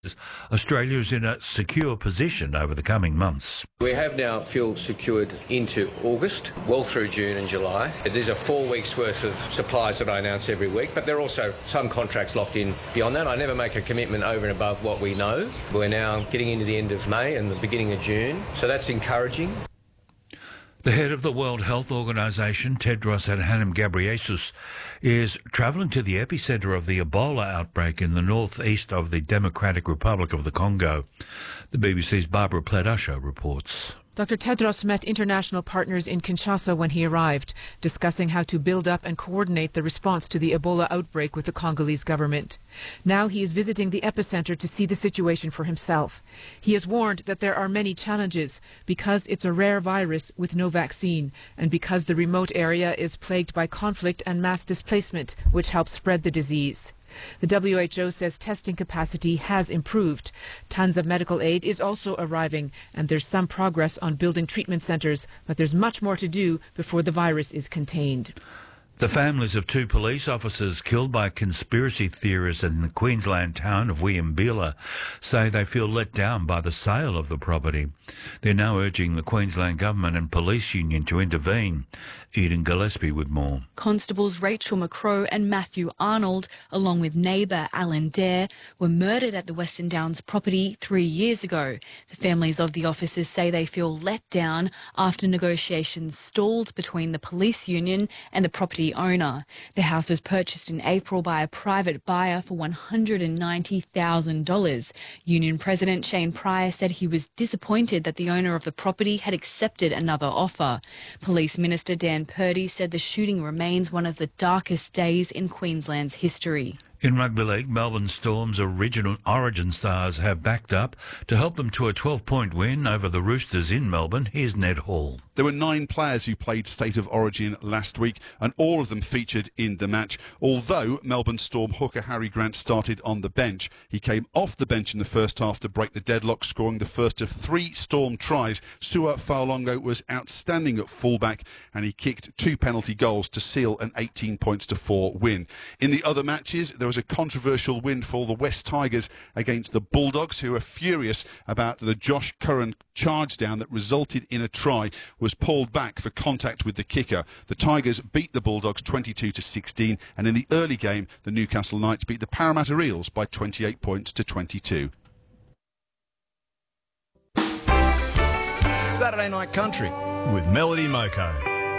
Australia is in a secure position over the coming months. We have now fuel secured into August, well through June and July. There's a 4 weeks worth of supplies that I announce every week, but there are also some contracts locked in beyond that. I never make a commitment over and above what we know. We're now getting into the end of May and the beginning of June, so that's encouraging. The head of the World Health Organization, Tedros Adhanom Ghebreyesus, is travelling to the epicentre of the Ebola outbreak in the northeast of the Democratic Republic of the Congo. The BBC's Barbara Pledusher reports. Dr. Tedros met international partners in Kinshasa when he arrived, discussing how to build up and coordinate the response to the Ebola outbreak with the Congolese government. Now he is visiting the epicenter to see the situation for himself. He has warned that there are many challenges because it's a rare virus with no vaccine and because the remote area is plagued by conflict and mass displacement, which helps spread the disease. The WHO says testing capacity has improved. Tons of medical aid is also arriving, and there's some progress on building treatment centres, but there's much more to do before the virus is contained. The families of 2 police officers killed by conspiracy theorists in the Queensland town of Williambilla say they feel let down by the sale of the property. They're now urging the Queensland Government and Police Union to intervene. Eden Gillespie with more. Constables Rachel McCrow and Matthew Arnold, along with neighbour Alan Dare, were murdered at the Western Downs property 3 years ago. The families of the officers say they feel let down after negotiations stalled between the police union and the property owner. The house was purchased in April by a private buyer for $190,000. Union President Shane Pryor said he was disappointed that the owner of the property had accepted another offer. Police Minister Dan Purdy said the shooting remains one of the darkest days in Queensland's history. In rugby league, Melbourne Storm's original Origin stars have backed up to help them to a 12-point win over the Roosters in Melbourne. Here's Ned Hall. There were 9 players who played State of Origin last week, and all of them featured in the match. Although Melbourne Storm hooker Harry Grant started on the bench, he came off the bench in the first half to break the deadlock, scoring the first of 3 Storm tries. Sua Faolongo was outstanding at fullback, and he kicked 2 penalty goals to seal an 18-4 win. In the other matches, there was a controversial win for the West Tigers against the Bulldogs, who are furious about the Josh Curran charge down that resulted in a try was pulled back for contact with the kicker. The Tigers beat the Bulldogs 22-16, and in the early game, the Newcastle Knights beat the Parramatta Eels by 28 points to 22. Saturday Night Country with Melody Moko.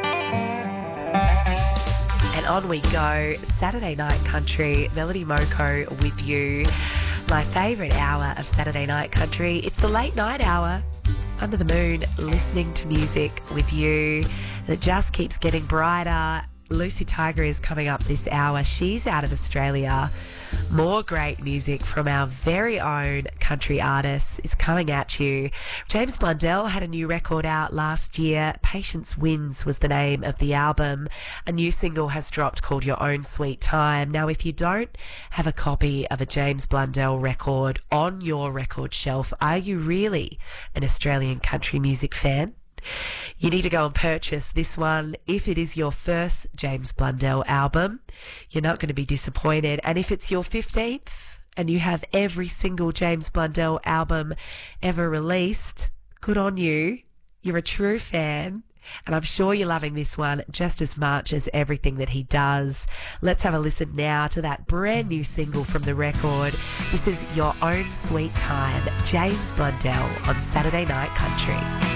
And on we go, Saturday Night Country, Melody Moko with you. My favourite hour of Saturday Night Country. It's the late night hour, under the moon, listening to music with you. And it just keeps getting brighter. Lucy Tiger is coming up this hour. She's out of Australia. More great music from our very own country artists is coming at you. James Blundell had a new record out last year. Patience Wins was the name of the album. A new single has dropped called Your Own Sweet Time. Now, if you don't have a copy of a James Blundell record on your record shelf, are you really an Australian country music fan? You need to go and purchase this one. If it is your first James Blundell album, you're not going to be disappointed. And if it's your 15th and you have every single James Blundell album ever released, good on you. You're a true fan. And I'm sure you're loving this one just as much as everything that he does. Let's have a listen now to that brand new single from the record. This is Your Own Sweet Time, James Blundell on Saturday Night Country.